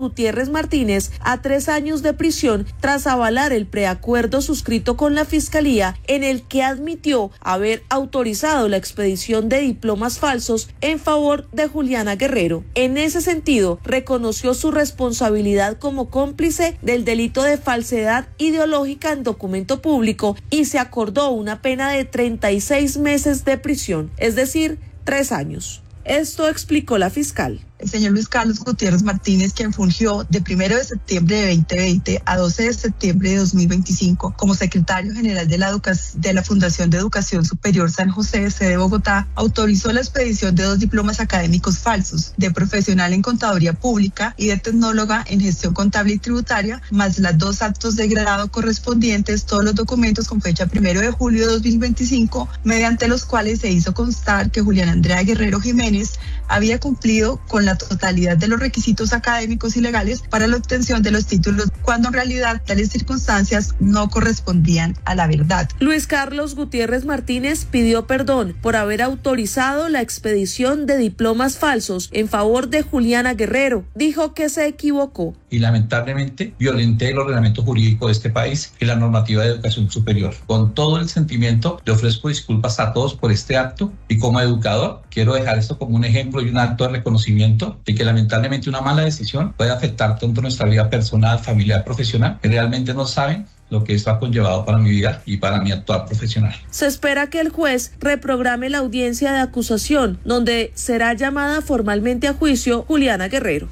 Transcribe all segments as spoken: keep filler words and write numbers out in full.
Gutiérrez Martínez a tres años de prisión tras avalar el preacuerdo suscrito con la Fiscalía en el que admitió haber autorizado la expedición de diplomas falsos en favor de Juliana Guerrero. En ese sentido, reconoció su responsabilidad como cómplice del delito de falsedad ideológica en documento público y se acordó una pena de treinta y seis meses de prisión, es decir, tres años. Esto explicó la fiscal. El señor Luis Carlos Gutiérrez Martínez, quien fungió de primero de septiembre de veinte veinte a doce de septiembre de dos mil veinticinco como secretario general de la, de la Fundación de Educación Superior San José, sede Bogotá, autorizó la expedición de dos diplomas académicos falsos, de profesional en contaduría pública y de tecnóloga en gestión contable y tributaria, más las dos actos de grado correspondientes, todos los documentos con fecha primero de julio de dos mil veinticinco, mediante los cuales se hizo constar que Juliana Andrea Guerrero Jiménez había cumplido con la totalidad de los requisitos académicos y legales para la obtención de los títulos, cuando en realidad tales circunstancias no correspondían a la verdad. Luis Carlos Gutiérrez Martínez pidió perdón por haber autorizado la expedición de diplomas falsos en favor de Juliana Guerrero. Dijo que se equivocó. Y lamentablemente violenté el ordenamiento jurídico de este país y la normativa de educación superior. Con todo el sentimiento, le ofrezco disculpas a todos por este acto y como educador quiero dejar esto como un ejemplo y un acto de reconocimiento de que lamentablemente una mala decisión puede afectar tanto nuestra vida personal, familiar, profesional, que realmente no saben lo que esto ha conllevado para mi vida y para mi actuar profesional. Se espera que el juez reprograme la audiencia de acusación, donde será llamada formalmente a juicio Juliana Guerrero.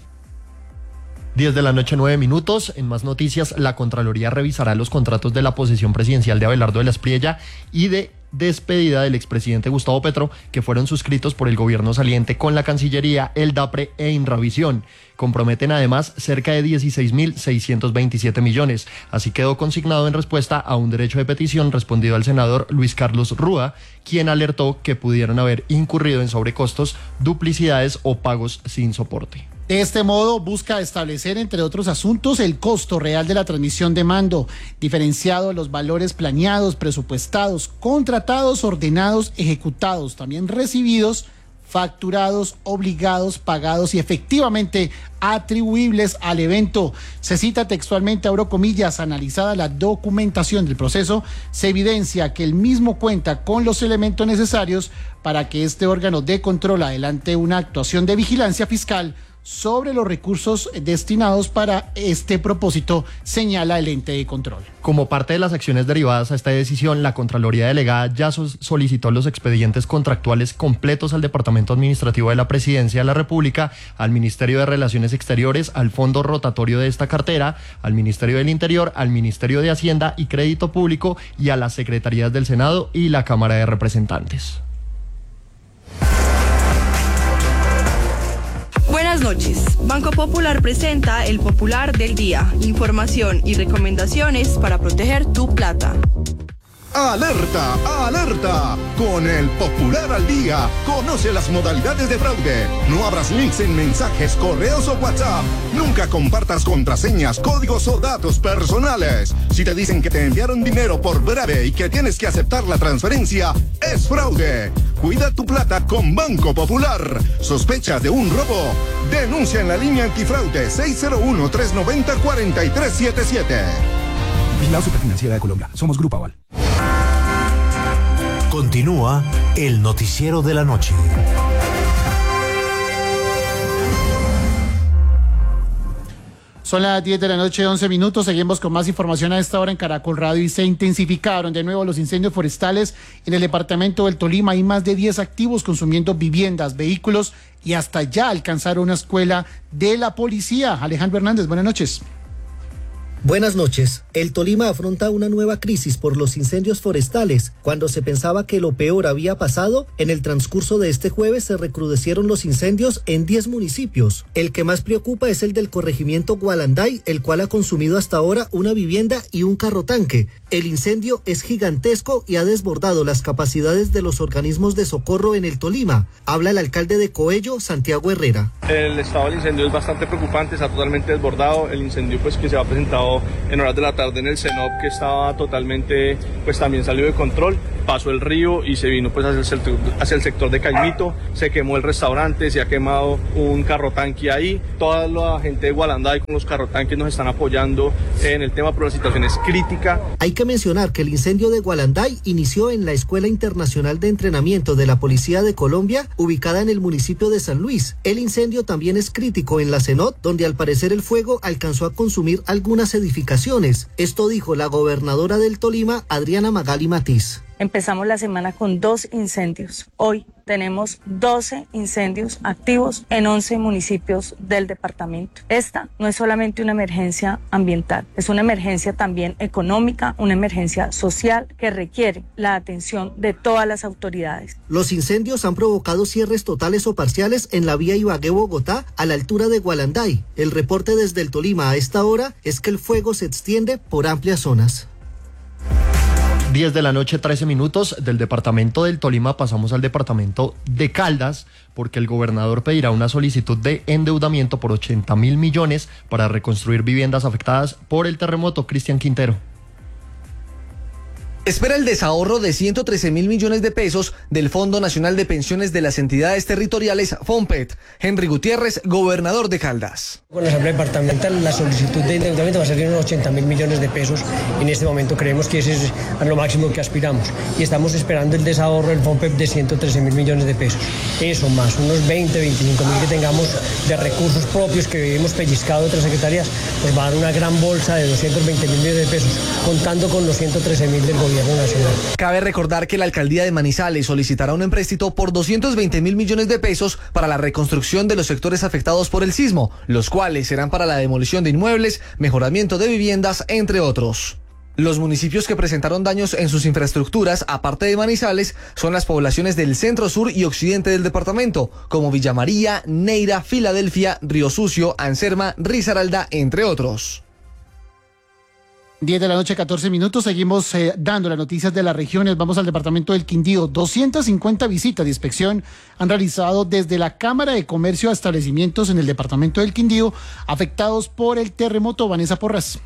diez de la noche, nueve minutos. En más noticias, la Contraloría revisará los contratos de la posesión presidencial de Abelardo de la Espriella y de despedida del expresidente Gustavo Petro, que fueron suscritos por el gobierno saliente con la Cancillería, el DAPRE e Inravisión. Comprometen además cerca de dieciséis mil seiscientos veintisiete millones. Así quedó consignado en respuesta a un derecho de petición respondido al senador Luis Carlos Rúa, quien alertó que pudieron haber incurrido en sobrecostos, duplicidades o pagos sin soporte. De este modo, busca establecer, entre otros asuntos, el costo real de la transmisión de mando, diferenciado de los valores planeados, presupuestados, contratados, ordenados, ejecutados, también recibidos, facturados, obligados, pagados y efectivamente atribuibles al evento. Se cita textualmente, abro comillas, analizada la documentación del proceso, se evidencia que el mismo cuenta con los elementos necesarios para que este órgano de control adelante una actuación de vigilancia fiscal sobre los recursos destinados para este propósito, señala el ente de control. Como parte de las acciones derivadas a esta decisión, la Contraloría Delegada ya solicitó los expedientes contractuales completos al Departamento Administrativo de la Presidencia de la República, al Ministerio de Relaciones Exteriores, al Fondo Rotatorio de esta cartera, al Ministerio del Interior, al Ministerio de Hacienda y Crédito Público y a las Secretarías del Senado y la Cámara de Representantes. Buenas noches. Banco Popular presenta el Popular del Día. Información y recomendaciones para proteger tu plata. ¡Alerta! ¡Alerta! Con el Popular al Día, conoce las modalidades de fraude. No abras links en mensajes, correos o WhatsApp. Nunca compartas contraseñas, códigos o datos personales. Si te dicen que te enviaron dinero por breve y que tienes que aceptar la transferencia, es fraude. Cuida tu plata con Banco Popular. ¿Sospecha de un robo? Denuncia en la línea antifraude seis cero uno, tres nueve cero, cuatro tres siete siete. Vigilado Superfinanciera de Colombia. Somos Grupo Aval. Continúa el noticiero de la noche. Son las diez de la noche, once minutos. Seguimos con más información a esta hora en Caracol Radio y se intensificaron de nuevo los incendios forestales en el departamento del Tolima. Hay más de diez activos consumiendo viviendas, vehículos y hasta ya alcanzaron una escuela de la policía. Alejandro Hernández, buenas noches. Buenas noches. El Tolima afronta una nueva crisis por los incendios forestales. Cuando se pensaba que lo peor había pasado, en el transcurso de este jueves se recrudecieron los incendios en diez municipios. El que más preocupa es el del corregimiento Gualanday, el cual ha consumido hasta ahora una vivienda y un carro tanque. El incendio es gigantesco y ha desbordado las capacidades de los organismos de socorro en el Tolima. Habla el alcalde de Coello, Santiago Herrera. El estado del incendio es bastante preocupante, está totalmente desbordado. El incendio pues que se ha presentado en horas de la tarde en el CENOP, que estaba totalmente, pues también salió de control. pasó el río y se vino pues hacia el sector, hacia el sector de Caimito, se quemó el restaurante, se ha quemado un carro tanque ahí, toda la gente de Gualanday con los carro tanques nos están apoyando en el tema, pero la situación es crítica. Hay que mencionar que el incendio de Gualanday inició en la Escuela Internacional de Entrenamiento de la Policía de Colombia, ubicada en el municipio de San Luis. El incendio también es crítico en la CENOT, donde al parecer el fuego alcanzó a consumir algunas edificaciones. Esto dijo la gobernadora del Tolima, Adriana Magali Matiz. Empezamos la semana con dos incendios. Hoy tenemos doce incendios activos en once municipios del departamento. Esta no es solamente una emergencia ambiental, es una emergencia también económica, una emergencia social que requiere la atención de todas las autoridades. Los incendios han provocado cierres totales o parciales en la vía Ibagué-Bogotá a la altura de Gualanday. El reporte desde el Tolima a esta hora es que el fuego se extiende por amplias zonas. diez de la noche, trece minutos. Del departamento del Tolima pasamos al departamento de Caldas, porque el gobernador pedirá una solicitud de endeudamiento por ochenta mil millones para reconstruir viviendas afectadas por el terremoto. Cristian Quintero. Espera el desahorro de ciento trece mil millones de pesos del Fondo Nacional de Pensiones de las Entidades Territoriales, FONPET. Henry Gutiérrez, gobernador de Caldas. Con la Asamblea Departamental, la solicitud de endeudamiento va a ser de unos ochenta mil millones de pesos. En este momento creemos que ese es a lo máximo que aspiramos. Y estamos esperando el desahorro del FONPET de ciento trece mil millones de pesos. Eso más unos veinte, veinticinco mil que tengamos de recursos propios que hemos pellizcado de otras secretarías, pues va a dar una gran bolsa de doscientos veinte mil millones de pesos, contando con los ciento trece mil del gobierno nacional. Cabe recordar que la alcaldía de Manizales solicitará un empréstito por doscientos veinte mil millones de pesos para la reconstrucción de los sectores afectados por el sismo, los cuales serán para la demolición de inmuebles, mejoramiento de viviendas, entre otros. Los municipios que presentaron daños en sus infraestructuras, aparte de Manizales, son las poblaciones del centro, sur y occidente del departamento, como Villa María, Neira, Filadelfia, Río Sucio, Anserma, Risaralda, entre otros. diez de la noche, catorce minutos. Seguimos eh, dando las noticias de las regiones. Vamos al departamento del Quindío. doscientas cincuenta visitas de inspección han realizado desde la Cámara de Comercio a establecimientos en el departamento del Quindío afectados por el terremoto. Vanessa Porras.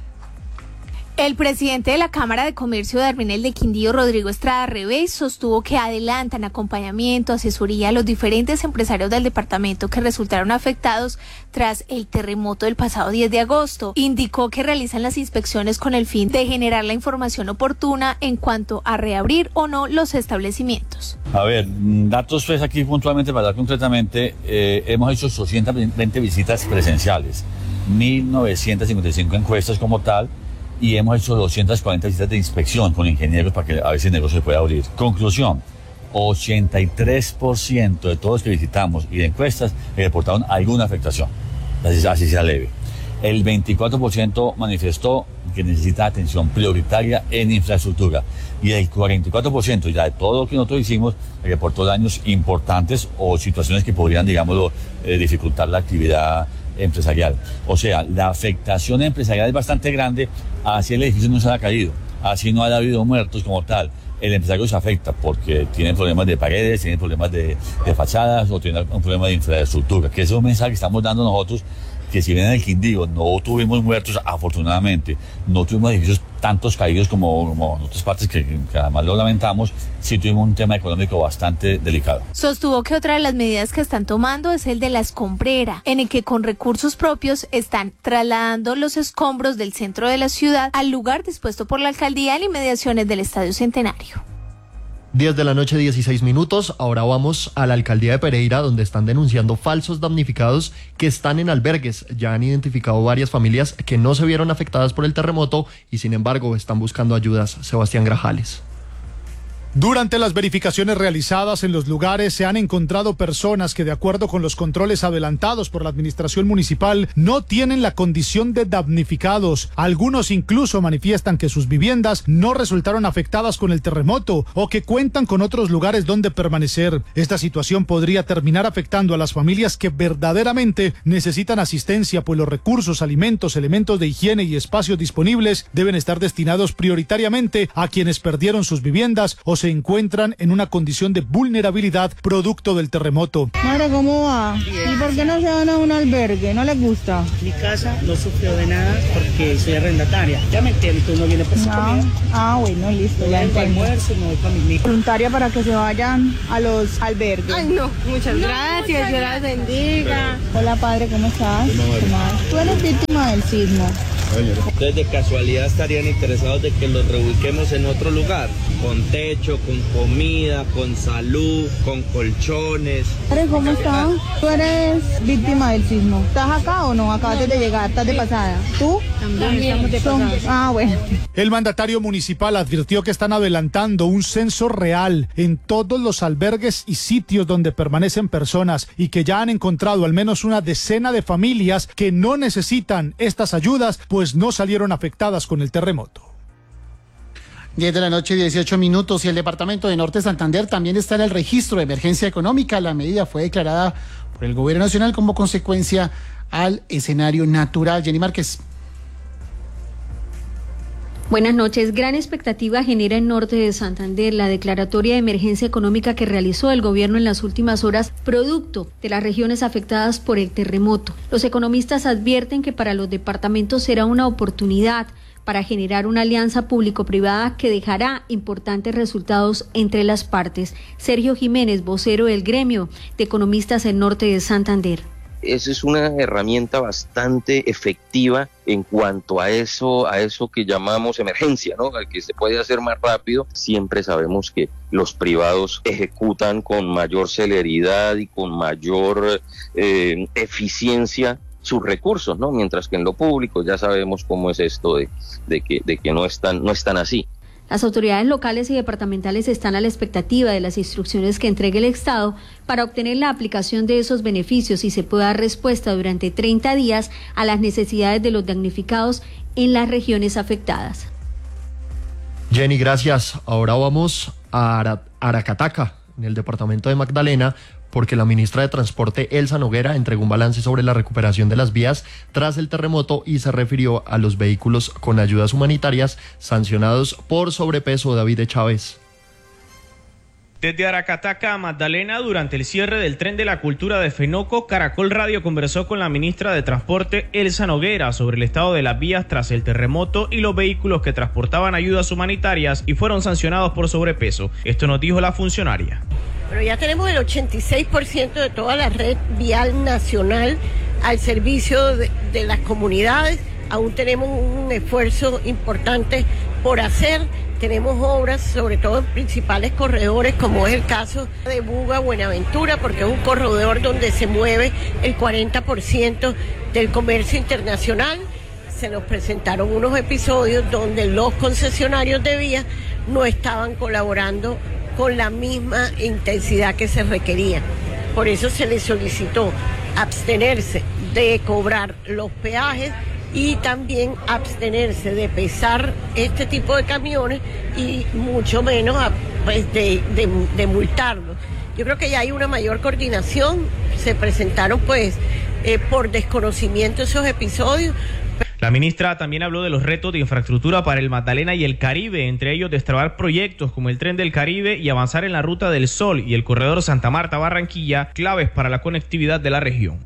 El presidente de la Cámara de Comercio de Armenel de Quindío, Rodrigo Estrada Revés, sostuvo que adelantan acompañamiento, asesoría a los diferentes empresarios del departamento que resultaron afectados tras el terremoto del pasado diez de agosto. Indicó que realizan las inspecciones con el fin de generar la información oportuna en cuanto a reabrir o no los establecimientos. A ver, datos pues aquí puntualmente para dar concretamente, eh, hemos hecho doscientas veinte visitas presenciales, mil novecientas cincuenta y cinco encuestas como tal, y hemos hecho doscientas cuarenta visitas de inspección con ingenieros para que a veces el negocio se pueda abrir. Conclusión, ochenta y tres por ciento de todos los que visitamos y de encuestas reportaron alguna afectación, así, así sea leve. El veinticuatro por ciento manifestó que necesita atención prioritaria en infraestructura y el cuarenta y cuatro por ciento ya de todo lo que nosotros hicimos reportó daños importantes o situaciones que podrían, digámoslo, eh, dificultar la actividad empresarial. O sea, la afectación empresarial es bastante grande, así el edificio no se ha caído, así no ha habido muertos como tal. El empresario se afecta porque tiene problemas de paredes, tiene problemas de, de fachadas o tiene un problema de infraestructura, que ese es un mensaje que estamos dando nosotros, que si bien en el Quindío no tuvimos muertos, afortunadamente, no tuvimos edificios tantos caídos como, como en otras partes que, que además lo lamentamos, sí tuvimos un tema económico bastante delicado. Sostuvo que otra de las medidas que están tomando es el de la escombrera, en el que con recursos propios están trasladando los escombros del centro de la ciudad al lugar dispuesto por la alcaldía en inmediaciones del Estadio Centenario. diez de la noche, dieciséis minutos. Ahora vamos a la alcaldía de Pereira, donde están denunciando falsos damnificados que están en albergues. Ya han identificado varias familias que no se vieron afectadas por el terremoto y sin embargo están buscando ayudas. Sebastián Grajales. Durante las verificaciones realizadas en los lugares se han encontrado personas que, de acuerdo con los controles adelantados por la administración municipal, no tienen la condición de damnificados. Algunos incluso manifiestan que sus viviendas no resultaron afectadas con el terremoto o que cuentan con otros lugares donde permanecer. Esta situación podría terminar afectando a las familias que verdaderamente necesitan asistencia, pues los recursos, alimentos, elementos de higiene y espacios disponibles deben estar destinados prioritariamente a quienes perdieron sus viviendas o se se encuentran en una condición de vulnerabilidad producto del terremoto. Madre, ¿cómo va? ¿Y por qué no se van a un albergue? ¿No les gusta? Mi casa no sufrió de nada porque soy arrendataria. Ya me entiendo, tú no vienes por su comida. Ah, bueno, listo, no ya entiendo. almuerzo, no voy con mis niños. Voluntaria para que se vayan a los albergues. Ay, no, muchas no, gracias, Dios las bendiga. Hola, padre, ¿cómo estás? Tú eres víctima del sismo. Ustedes de casualidad estarían interesados de que los reubiquemos en otro lugar, con techo, con comida, con salud, con colchones. ¿Cómo estás? Tú eres víctima del sismo. ¿Estás acá o no? Acabas de llegar, estás de pasada. ¿Tú? También estamos de pasada. Ah, bueno. El mandatario municipal advirtió que están adelantando un censo real en todos los albergues y sitios donde permanecen personas y que ya han encontrado al menos una decena de familias que no necesitan estas ayudas, pues no salieron afectadas con el terremoto. diez de la noche, dieciocho minutos, y el departamento de Norte Santander también está en el registro de emergencia económica. La medida fue declarada por el gobierno nacional como consecuencia al escenario natural. Jenny Márquez. Buenas noches. Gran expectativa genera en Norte de Santander la declaratoria de emergencia económica que realizó el gobierno en las últimas horas, producto de las regiones afectadas por el terremoto. Los economistas advierten que para los departamentos será una oportunidad para generar una alianza público-privada que dejará importantes resultados entre las partes. Sergio Jiménez, vocero del gremio de economistas en Norte de Santander. Esa es una herramienta bastante efectiva en cuanto a eso, a eso que llamamos emergencia, ¿no? Al que se puede hacer más rápido. Siempre sabemos que los privados ejecutan con mayor celeridad y con mayor eh, eficiencia sus recursos, ¿no? Mientras que en lo público ya sabemos cómo es esto de, de que, de que no están, no están así. Las autoridades locales y departamentales están a la expectativa de las instrucciones que entregue el Estado para obtener la aplicación de esos beneficios y se pueda dar respuesta durante treinta días a las necesidades de los damnificados en las regiones afectadas. Jenny, gracias. Ahora vamos a Ara- Aracataca, en el departamento de Magdalena, porque la ministra de Transporte, Elsa Noguera, entregó un balance sobre la recuperación de las vías tras el terremoto y se refirió a los vehículos con ayudas humanitarias sancionados por sobrepeso. David de Chávez. Desde Aracataca a Magdalena, durante el cierre del tren de la cultura de Fenoco, Caracol Radio conversó con la ministra de Transporte, Elsa Noguera, sobre el estado de las vías tras el terremoto y los vehículos que transportaban ayudas humanitarias y fueron sancionados por sobrepeso. Esto nos dijo la funcionaria. Pero ya tenemos el ochenta y seis por ciento de toda la red vial nacional al servicio de, de las comunidades. Aún tenemos un esfuerzo importante por hacer. Tenemos obras, sobre todo en principales corredores, como es el caso de Buga Buenaventura, porque es un corredor donde se mueve el cuarenta por ciento del comercio internacional. Se nos presentaron unos episodios donde los concesionarios de vías no estaban colaborando con la misma intensidad que se requería. Por eso se les solicitó abstenerse de cobrar los peajes y también abstenerse de pesar este tipo de camiones y mucho menos pues, de, de, de multarlos. Yo creo que ya hay una mayor coordinación, se presentaron pues eh, por desconocimiento esos episodios. La ministra también habló de los retos de infraestructura para el Magdalena y el Caribe, entre ellos destrabar proyectos como el Tren del Caribe y avanzar en la Ruta del Sol y el corredor Santa Marta-Barranquilla, claves para la conectividad de la región.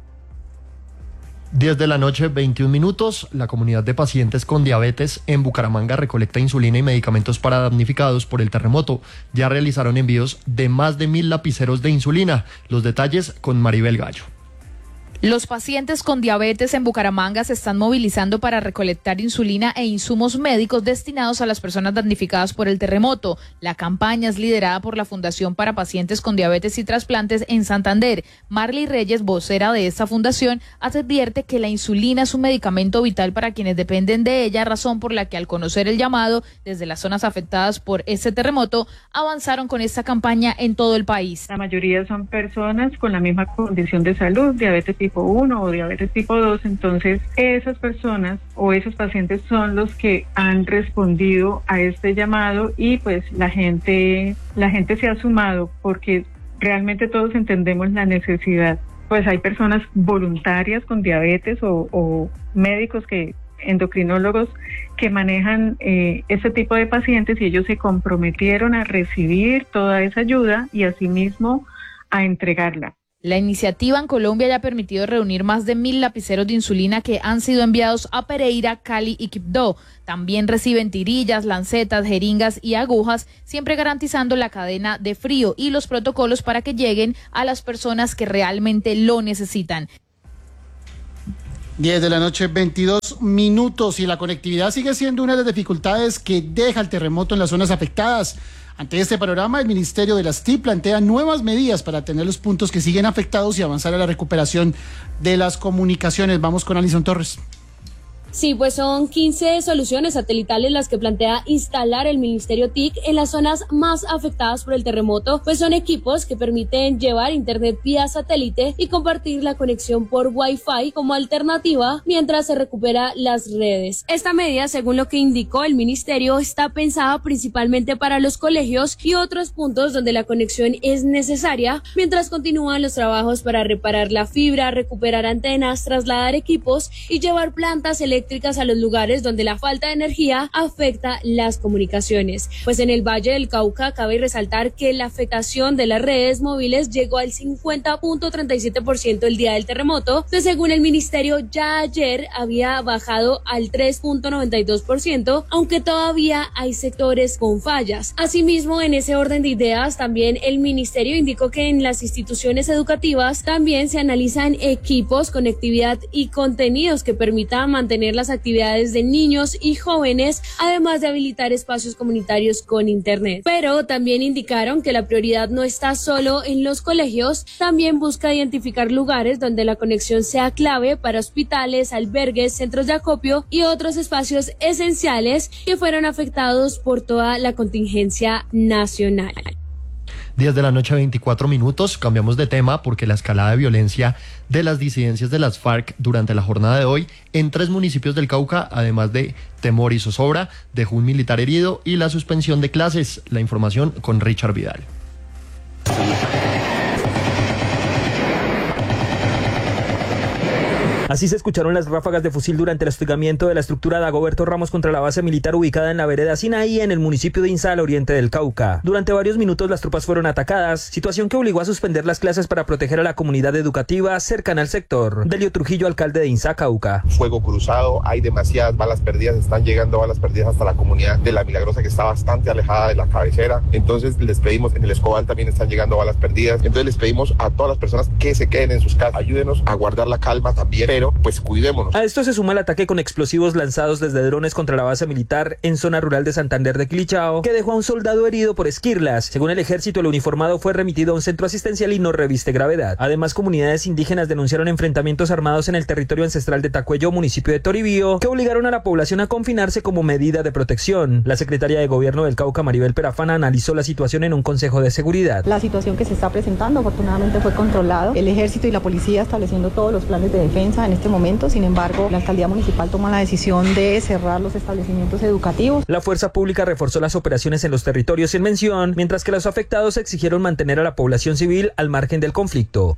diez de la noche, veintiún minutos. La comunidad de pacientes con diabetes en Bucaramanga recolecta insulina y medicamentos para damnificados por el terremoto. Ya realizaron envíos de más de mil lapiceros de insulina. Los detalles con Maribel Gallo. Los pacientes con diabetes en Bucaramanga se están movilizando para recolectar insulina e insumos médicos destinados a las personas damnificadas por el terremoto. La campaña es liderada por la Fundación para Pacientes con Diabetes y Trasplantes en Santander. Marley Reyes, vocera de esta fundación, advierte que la insulina es un medicamento vital para quienes dependen de ella, razón por la que al conocer el llamado desde las zonas afectadas por este terremoto, avanzaron con esta campaña en todo el país. La mayoría son personas con la misma condición de salud, diabetes tipo uno o diabetes tipo dos, entonces esas personas o esos pacientes son los que han respondido a este llamado y pues la gente, la gente se ha sumado porque realmente todos entendemos la necesidad. Pues hay personas voluntarias con diabetes o, o médicos que endocrinólogos que manejan eh, este tipo de pacientes y ellos se comprometieron a recibir toda esa ayuda y asimismo a entregarla. La iniciativa en Colombia ya ha permitido reunir más de mil lapiceros de insulina que han sido enviados a Pereira, Cali y Quibdó. También reciben tirillas, lancetas, jeringas y agujas, siempre garantizando la cadena de frío y los protocolos para que lleguen a las personas que realmente lo necesitan. diez de la noche, veintidós minutos, y la conectividad sigue siendo una de las dificultades que deja el terremoto en las zonas afectadas. Ante este panorama, el Ministerio de las T I C plantea nuevas medidas para atender los puntos que siguen afectados y avanzar a la recuperación de las comunicaciones. Vamos con Alison Torres. Sí, pues son quince soluciones satelitales las que plantea instalar el Ministerio T I C en las zonas más afectadas por el terremoto, pues son equipos que permiten llevar internet vía satélite y compartir la conexión por Wi-Fi como alternativa mientras se recupera las redes. Esta medida, según lo que indicó el Ministerio, está pensada principalmente para los colegios y otros puntos donde la conexión es necesaria, mientras continúan los trabajos para reparar la fibra, recuperar antenas, trasladar equipos y llevar plantas eléctricas eléctricas a los lugares donde la falta de energía afecta las comunicaciones. Pues en el Valle del Cauca cabe resaltar que la afectación de las redes móviles llegó al cincuenta punto treinta y siete por ciento el día del terremoto, que según el ministerio ya ayer había bajado al tres punto noventa y dos por ciento, aunque todavía hay sectores con fallas. Asimismo, en ese orden de ideas, también el ministerio indicó que en las instituciones educativas también se analizan equipos, conectividad y contenidos que permitan mantener las actividades de niños y jóvenes, además de habilitar espacios comunitarios con internet. Pero también indicaron que la prioridad no está solo en los colegios, también busca identificar lugares donde la conexión sea clave para hospitales, albergues, centros de acopio y otros espacios esenciales que fueron afectados por toda la contingencia nacional. diez de la noche, veinticuatro minutos, cambiamos de tema porque la escalada de violencia de las disidencias de las FARC durante la jornada de hoy en tres municipios del Cauca, además de temor y zozobra, dejó un militar herido y la suspensión de clases. La información con Richard Vidal. Así se escucharon las ráfagas de fusil durante el hostigamiento de la estructura Dagoberto Ramos contra la base militar ubicada en la vereda Sinaí, en el municipio de Insa, al oriente del Cauca. Durante varios minutos las tropas fueron atacadas, situación que obligó a suspender las clases para proteger a la comunidad educativa cercana al sector. Delio Trujillo, alcalde de Insa, Cauca. Fuego cruzado, hay demasiadas balas perdidas, están llegando balas perdidas hasta la comunidad de La Milagrosa, que está bastante alejada de la cabecera. Entonces les pedimos, en el Escobal también están llegando balas perdidas. Entonces les pedimos a todas las personas que se queden en sus casas, ayúdenos a guardar la calma también, pero pues cuidémonos. A esto se suma el ataque con explosivos lanzados desde drones contra la base militar en zona rural de Santander de Quilichao, que dejó a un soldado herido por esquirlas. Según el ejército, el uniformado fue remitido a un centro asistencial y no reviste gravedad. Además, comunidades indígenas denunciaron enfrentamientos armados en el territorio ancestral de Tacuello, municipio de Toribío, que obligaron a la población a confinarse como medida de protección. La secretaria de Gobierno del Cauca, Maribel Perafana, analizó la situación en un consejo de seguridad. La situación que se está presentando afortunadamente fue controlado. El ejército y la policía estableciendo todos los planes de defensa en este momento. Sin embargo, la alcaldía municipal toma la decisión de cerrar los establecimientos educativos. La fuerza pública reforzó las operaciones en los territorios en mención, mientras que los afectados exigieron mantener a la población civil al margen del conflicto.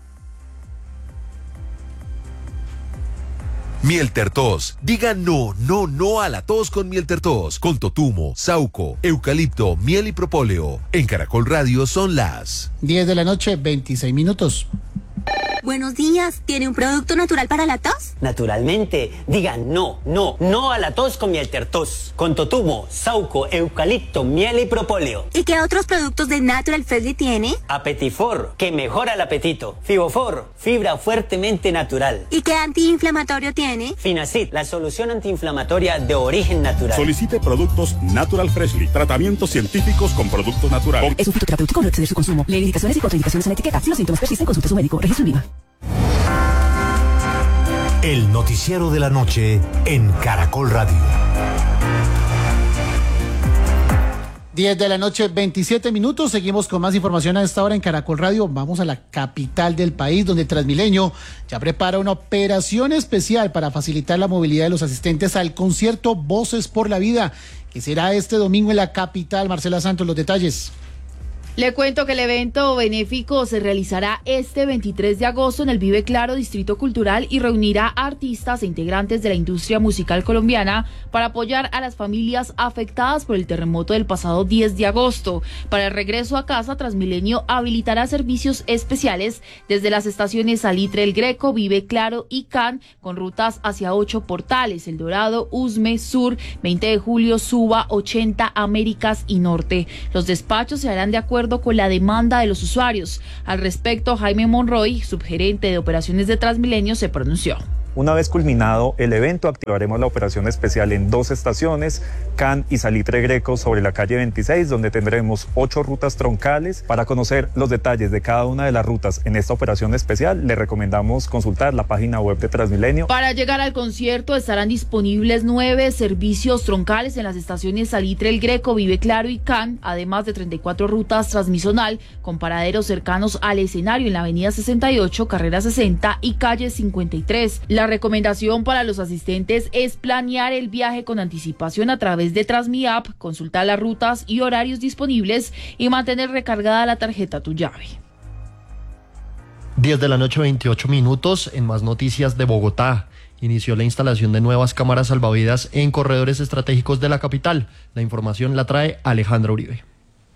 Mieltertos. Diga no, no, no a la tos con Mieltertos. Con totumo, sauco, eucalipto, miel y propóleo. En Caracol Radio son las diez de la noche, veintiséis minutos. Buenos días, ¿tiene un producto natural para la tos? Naturalmente, diga no, no, no a la tos con Mieltertos. Con totumo, sauco, eucalipto, miel y propóleo. ¿Y qué otros productos de Natural Freshly tiene? Apetifor, que mejora el apetito. Fibofor, fibra fuertemente natural. ¿Y qué antiinflamatorio tiene? Finacid, la solución antiinflamatoria de origen natural. Solicite productos Natural Freshly, tratamientos científicos con productos naturales. Es un fitoterapéutico, no exceder su consumo. Lee indicaciones y contraindicaciones en la etiqueta. Si los síntomas persisten, consulte a su médico. Registro INVIMA. El noticiero de la noche en Caracol Radio. diez de la noche, veintisiete minutos. Seguimos con más información a esta hora en Caracol Radio. Vamos a la capital del país, donde Transmilenio ya prepara una operación especial para facilitar la movilidad de los asistentes al concierto Voces por la Vida, que será este domingo en la capital. Marcela Santos, los detalles. Le cuento que el evento benéfico se realizará este veintitrés de agosto en el Vive Claro Distrito Cultural y reunirá a artistas e integrantes de la industria musical colombiana para apoyar a las familias afectadas por el terremoto del pasado diez de agosto. Para el regreso a casa, Transmilenio habilitará servicios especiales desde las estaciones Salitre El Greco, Vive Claro y Can, con rutas hacia ocho portales: El Dorado, Usme, Sur, veinte de julio, Suba, ochenta, Américas y Norte. Los despachos se harán de acuerdo con la demanda de los usuarios. Al respecto, Jaime Monroy, subgerente de operaciones de Transmilenio, se pronunció. Una vez culminado el evento, activaremos la operación especial en dos estaciones, Can y Salitre Greco, sobre la calle veintiséis, donde tendremos ocho rutas troncales. Para conocer los detalles de cada una de las rutas en esta operación especial, le recomendamos consultar la página web de Transmilenio. Para llegar al concierto estarán disponibles nueve servicios troncales en las estaciones Salitre El Greco, Vive Claro y Can, además de treinta y cuatro rutas transmisonal con paraderos cercanos al escenario en la avenida sesenta y ocho, carrera sesenta y calle cincuenta y tres. La La recomendación para los asistentes es planear el viaje con anticipación a través de TransmiApp, consultar las rutas y horarios disponibles y mantener recargada la tarjeta Tu Llave. diez de la noche, veintiocho minutos. En más noticias de Bogotá, inició la instalación de nuevas cámaras salvavidas en corredores estratégicos de la capital. La información la trae Alejandra Uribe.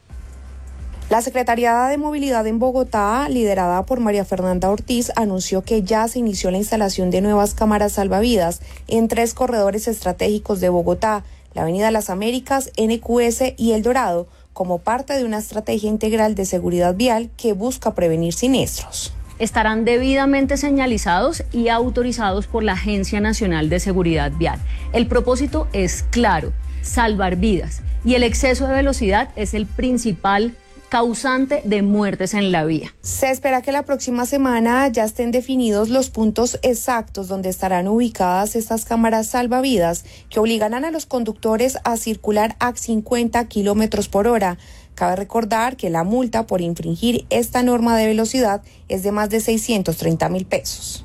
La Secretaría de Movilidad en Bogotá, liderada por María Fernanda Ortiz, anunció que ya se inició la instalación de nuevas cámaras salvavidas en tres corredores estratégicos de Bogotá, la Avenida Las Américas, N Q S y El Dorado, como parte de una estrategia integral de seguridad vial que busca prevenir siniestros. Estarán debidamente señalizados y autorizados por la Agencia Nacional de Seguridad Vial. El propósito es claro: salvar vidas, y el exceso de velocidad es el principal causante de muertes en la vía. Se espera que la próxima semana ya estén definidos los puntos exactos donde estarán ubicadas estas cámaras salvavidas que obligarán a los conductores a circular a cincuenta kilómetros por hora. Cabe recordar que la multa por infringir esta norma de velocidad es de más de seiscientos treinta mil pesos.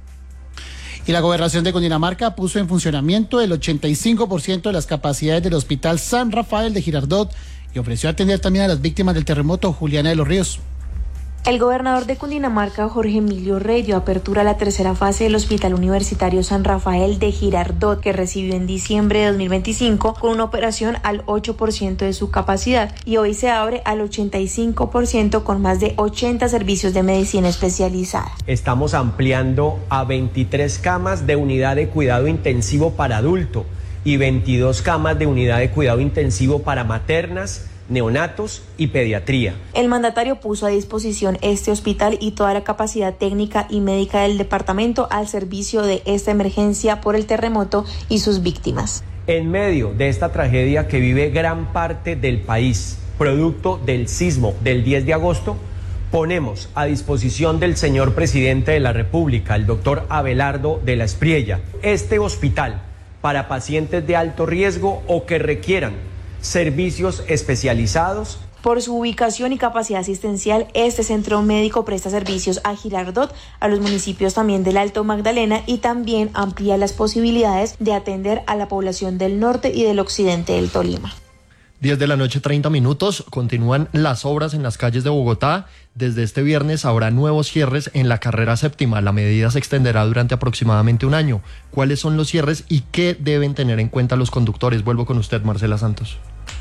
Y la Gobernación de Cundinamarca puso en funcionamiento el ochenta y cinco por ciento de las capacidades del Hospital San Rafael de Girardot y ofreció atender también a las víctimas del terremoto. Juliana de los Ríos. El gobernador de Cundinamarca, Jorge Emilio Rey, dio apertura a la tercera fase del Hospital Universitario San Rafael de Girardot, que recibió en diciembre de dos mil veinticinco con una operación al ocho por ciento de su capacidad, y hoy se abre al ochenta y cinco por ciento con más de ochenta servicios de medicina especializada. Estamos ampliando a veintitrés camas de unidad de cuidado intensivo para adulto y veintidós camas de unidad de cuidado intensivo para maternas, neonatos y pediatría. El mandatario puso a disposición este hospital y toda la capacidad técnica y médica del departamento al servicio de esta emergencia por el terremoto y sus víctimas. En medio de esta tragedia que vive gran parte del país, producto del sismo del diez de agosto, ponemos a disposición del señor presidente de la República, el doctor Abelardo de la Espriella, este hospital para pacientes de alto riesgo o que requieran servicios especializados. Por su ubicación y capacidad asistencial, este centro médico presta servicios a Girardot, a los municipios también del Alto Magdalena, y también amplía las posibilidades de atender a la población del norte y del occidente del Tolima. diez de la noche, treinta minutos. Continúan las obras en las calles de Bogotá. Desde este viernes habrá nuevos cierres en la carrera séptima. La medida se extenderá durante aproximadamente un año. ¿Cuáles son los cierres y qué deben tener en cuenta los conductores? Vuelvo con usted, Marcela Santos.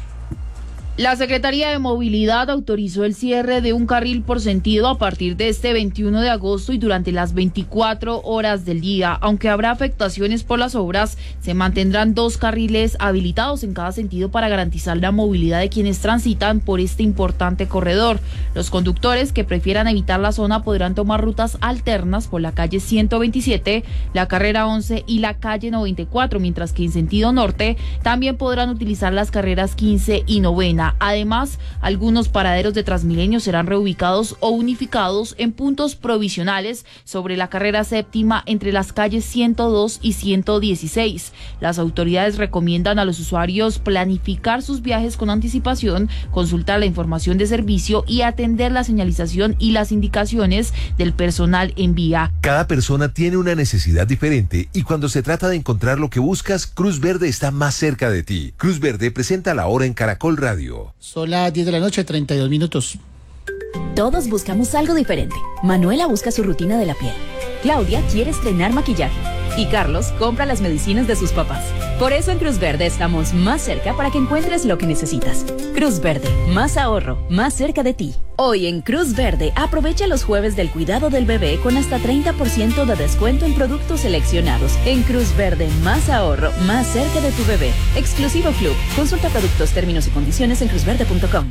La Secretaría de Movilidad autorizó el cierre de un carril por sentido a partir de este veintiuno de agosto y durante las veinticuatro horas del día. Aunque habrá afectaciones por las obras, se mantendrán dos carriles habilitados en cada sentido para garantizar la movilidad de quienes transitan por este importante corredor. Los conductores que prefieran evitar la zona podrán tomar rutas alternas por la calle ciento veintisiete, la carrera once y la calle noventa y cuatro, mientras que en sentido norte también podrán utilizar las carreras quince y novena. Además, algunos paraderos de Transmilenio serán reubicados o unificados en puntos provisionales sobre la carrera séptima entre las calles ciento dos y ciento dieciséis. Las autoridades recomiendan a los usuarios planificar sus viajes con anticipación, consultar la información de servicio y atender la señalización y las indicaciones del personal en vía. Cada persona tiene una necesidad diferente y cuando se trata de encontrar lo que buscas, Cruz Verde está más cerca de ti. Cruz Verde presenta La Hora en Caracol Radio. Radio. Son las diez de la noche, treinta y dos minutos. Todos buscamos algo diferente. Manuela busca su rutina de la piel. Claudia quiere estrenar maquillaje. Y Carlos compra las medicinas de sus papás. Por eso en Cruz Verde estamos más cerca para que encuentres lo que necesitas. Cruz Verde, más ahorro, más cerca de ti. Hoy en Cruz Verde, aprovecha los jueves del cuidado del bebé con hasta treinta por ciento de descuento en productos seleccionados. En Cruz Verde, más ahorro, más cerca de tu bebé. Exclusivo Club. Consulta productos, términos y condiciones en cruz verde punto com.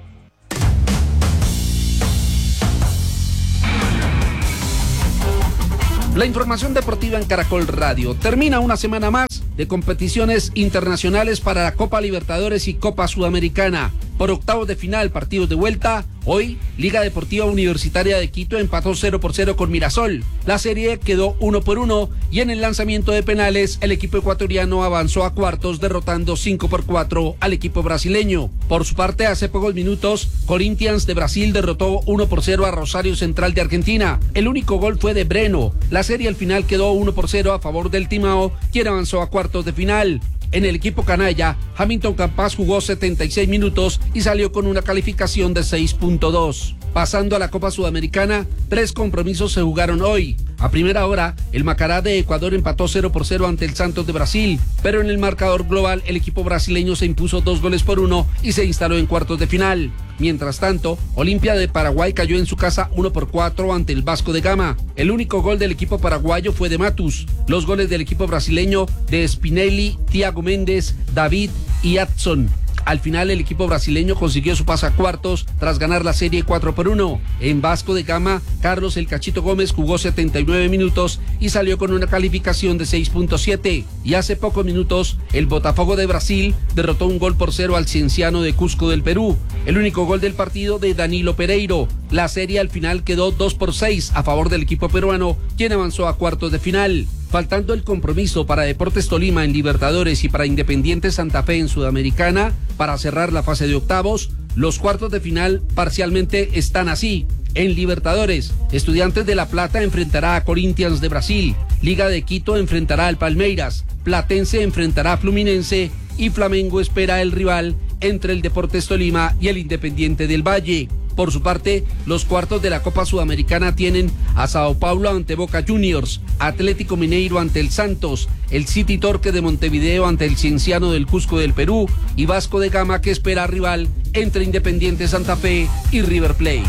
La información deportiva en Caracol Radio. Termina una semana más de competiciones internacionales para la Copa Libertadores y Copa Sudamericana. Por octavos de final, partidos de vuelta. Hoy, Liga Deportiva Universitaria de Quito empató cero por cero con Mirasol. La serie quedó uno por uno y en el lanzamiento de penales, el equipo ecuatoriano avanzó a cuartos derrotando cinco por cuatro al equipo brasileño. Por su parte, hace pocos minutos, Corinthians de Brasil derrotó uno por cero a Rosario Central de Argentina. El único gol fue de Breno. La serie al final quedó uno por cero a favor del Timao, quien avanzó a cuartos de final. En el equipo canalla, Hamilton Campas jugó setenta y seis minutos y salió con una calificación de seis punto dos. Pasando a la Copa Sudamericana, tres compromisos se jugaron hoy. A primera hora, el Macará de Ecuador empató cero por cero ante el Santos de Brasil, pero en el marcador global el equipo brasileño se impuso dos goles por uno y se instaló en cuartos de final. Mientras tanto, Olimpia de Paraguay cayó en su casa uno por cuatro ante el Vasco de Gama. El único gol del equipo paraguayo fue de Matus. Los goles del equipo brasileño de Spinelli, Thiago Méndez, David y Adson. Al final el equipo brasileño consiguió su pase a cuartos tras ganar la serie cuatro por uno. En Vasco de Gama, Carlos El Cachito Gómez jugó setenta y nueve minutos y salió con una calificación de seis punto siete. Y hace pocos minutos, el Botafogo de Brasil derrotó un gol por cero al Cienciano de Cusco del Perú. El único gol del partido de Danilo Pereiro. La serie al final quedó dos por seis a favor del equipo peruano, quien avanzó a cuartos de final. Faltando el compromiso para Deportes Tolima en Libertadores y para Independiente Santa Fe en Sudamericana, para cerrar la fase de octavos, los cuartos de final parcialmente están así. En Libertadores, Estudiantes de La Plata enfrentará a Corinthians de Brasil, Liga de Quito enfrentará al Palmeiras, Platense enfrentará a Fluminense y Flamengo espera el rival entre el Deportes Tolima y el Independiente del Valle. Por su parte, los cuartos de la Copa Sudamericana tienen a Sao Paulo ante Boca Juniors, Atlético Mineiro ante el Santos, el City Torque de Montevideo ante el Cienciano del Cusco del Perú y Vasco de Gama que espera rival entre Independiente Santa Fe y River Plate.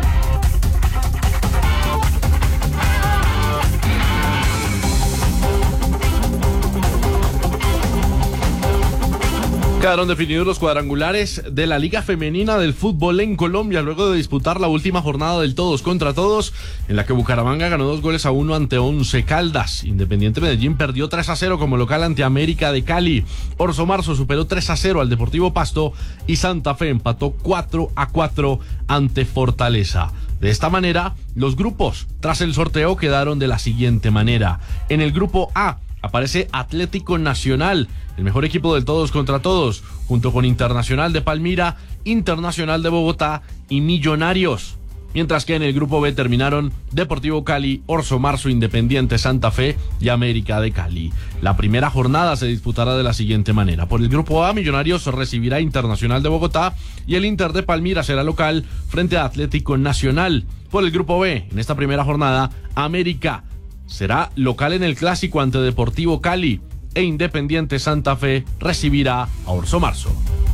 Quedaron definidos los cuadrangulares de la Liga Femenina del Fútbol en Colombia luego de disputar la última jornada del todos contra todos, en la que Bucaramanga ganó dos goles a uno ante Once Caldas. Independiente Medellín perdió tres a cero como local ante América de Cali. Orso Marzo superó tres a cero al Deportivo Pasto y Santa Fe empató cuatro a cuatro ante Fortaleza. De esta manera, los grupos tras el sorteo quedaron de la siguiente manera. En el grupo A aparece Atlético Nacional, el mejor equipo del todos contra todos, junto con Internacional de Palmira, Internacional de Bogotá y Millonarios. Mientras que en el grupo B terminaron Deportivo Cali, Orso Marzo, Independiente Santa Fe y América de Cali. La primera jornada se disputará de la siguiente manera. Por el grupo A, Millonarios recibirá Internacional de Bogotá y el Inter de Palmira será local frente a Atlético Nacional. Por el grupo B, en esta primera jornada, América será local en el clásico ante Deportivo Cali e Independiente Santa Fe recibirá a Orso Marzo.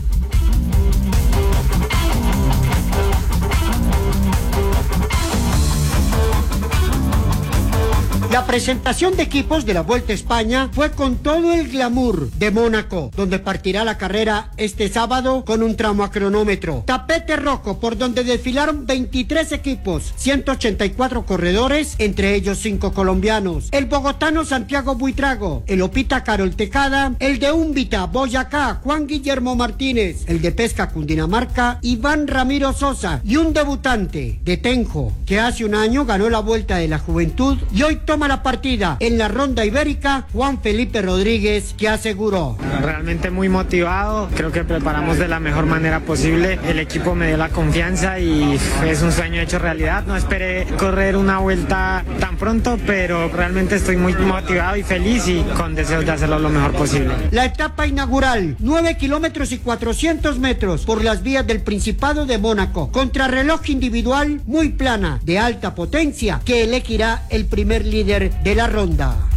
La presentación de equipos de la Vuelta a España fue con todo el glamour de Mónaco, donde partirá la carrera este sábado con un tramo a cronómetro. Tapete rojo, por donde desfilaron veintitrés equipos, ciento ochenta y cuatro corredores, entre ellos cinco colombianos. El bogotano Santiago Buitrago, el Opita Carol Tejada, el de Úmbita, Boyacá, Juan Guillermo Martínez, el de Pesca Cundinamarca, Iván Ramiro Sosa, y un debutante de Tenjo, que hace un año ganó la Vuelta de la Juventud y hoy toma toma la partida en la ronda ibérica Juan Felipe Rodríguez, que aseguró: realmente muy motivado, creo que preparamos de la mejor manera posible, el equipo me dio la confianza y es un sueño hecho realidad. No esperé correr una vuelta tan pronto, pero realmente estoy muy motivado y feliz y con deseos de hacerlo lo mejor posible. La etapa inaugural, nueve kilómetros y cuatrocientos metros por las vías del Principado de Mónaco, contrarreloj individual muy plana, de alta potencia, que elegirá el primer líder de la ronda.